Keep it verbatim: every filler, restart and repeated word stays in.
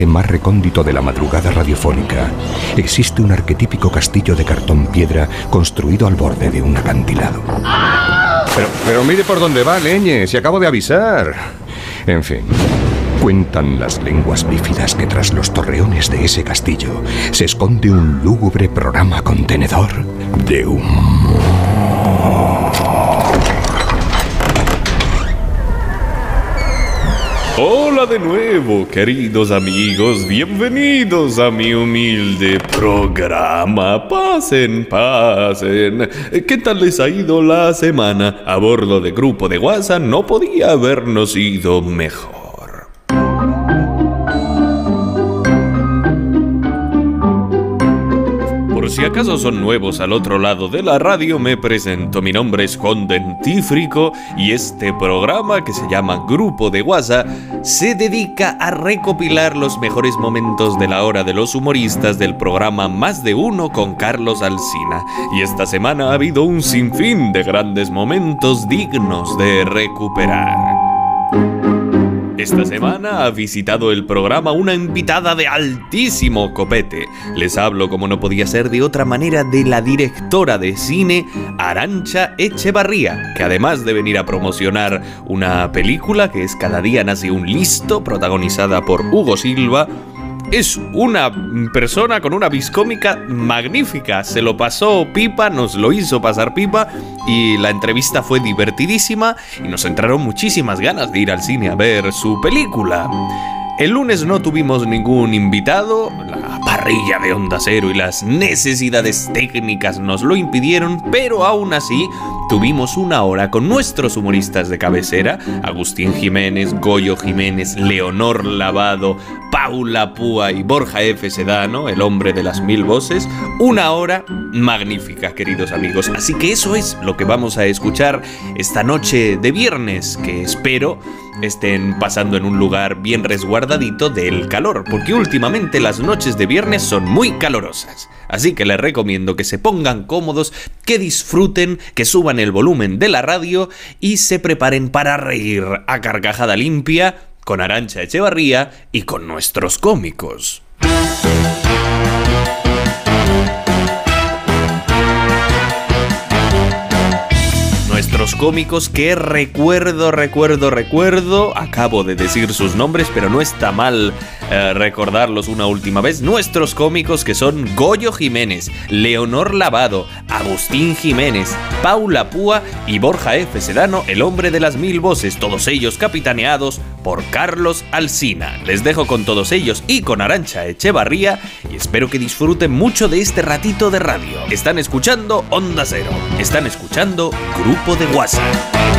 más recóndito de la madrugada radiofónica, existe un arquetípico castillo de cartón piedra construido al borde de un acantilado. Pero, pero mire por dónde va, leñe, si acabo de avisar. En fin, cuentan las lenguas bífidas que tras los torreones de ese castillo se esconde un lúgubre programa contenedor de humo. Hola de nuevo, queridos amigos, bienvenidos a mi humilde programa. Pasen, pasen. ¿Qué tal les ha ido la semana? A bordo de Grupo de WhatsApp no podía habernos ido mejor. Por si acaso son nuevos al otro lado de la radio, me presento. Mi nombre es Juan Dentífrico y este programa, que se llama Grupo de WhatsApp, se dedica a recopilar los mejores momentos de la hora de los humoristas del programa Más de Uno con Carlos Alsina. Y esta semana ha habido un sinfín de grandes momentos dignos de recuperar. Esta semana ha visitado el programa una invitada de altísimo copete. Les hablo, como no podía ser de otra manera, de la directora de cine Arantxa Echevarría, que además de venir a promocionar una película que es Cada día nace un listo, protagonizada por Hugo Silva, es una persona con una viscómica magnífica. Se lo pasó pipa, nos lo hizo pasar pipa y la entrevista fue divertidísima y nos entraron muchísimas ganas de ir al cine a ver su película. El lunes no tuvimos ningún invitado, la parrilla de Onda Cero y las necesidades técnicas nos lo impidieron, pero aún así tuvimos una hora con nuestros humoristas de cabecera, Agustín Jiménez, Goyo Jiménez, Leonor Lavado, Paula Púa y Borja F. Sedano, el hombre de las mil voces. Una hora magnífica, queridos amigos. Así que eso es lo que vamos a escuchar esta noche de viernes, que espero estén pasando en un lugar bien resguardadito del calor, porque últimamente las noches de viernes son muy calorosas. Así que les recomiendo que se pongan cómodos, que disfruten, que suban el volumen de la radio y se preparen para reír a carcajada limpia con Arantxa Echevarría y con nuestros cómicos. Nuestros cómicos que recuerdo, recuerdo, recuerdo, acabo de decir sus nombres, pero no está mal eh, recordarlos una última vez. Nuestros cómicos, que son Goyo Jiménez, Leonor Lavado, Agustín Jiménez, Paula Púa y Borja F. Sedano, el hombre de las mil voces, todos ellos capitaneados por Carlos Alsina. Les dejo con todos ellos y con Arantxa Echevarría y espero que disfruten mucho de este ratito de radio. Están escuchando Onda Cero, están escuchando Grupo de WhatsApp.